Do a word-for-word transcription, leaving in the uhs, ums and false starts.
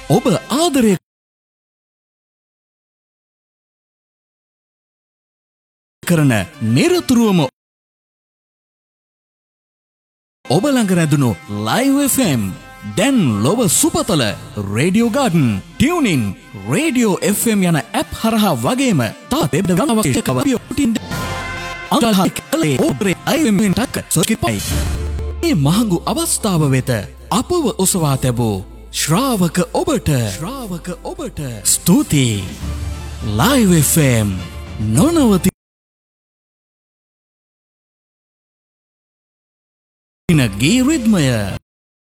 ඔබ ආදරය කරන නිරතුරුවම ඔබ ළඟ රැඳුණු ලයිව් එෆ් එම් දැන් ලොව සුපතල radio garden tuning radio F M යන ඇප් හරහා වගේම තාත් වෙබ් අවශ්‍යකවටින් අංගල්හකලේ ඕපරේ අයිවෙන් ටක් සොකිපයි මේ මහඟු අවස්ථාව වෙත අපව ඔසවා තැබූ ශ්‍රාවක ඔබට ශ්‍රාවක ඔබට ස්තුතියි ලයිව් එෆ් එම් නොනවති ගේ රිද්මය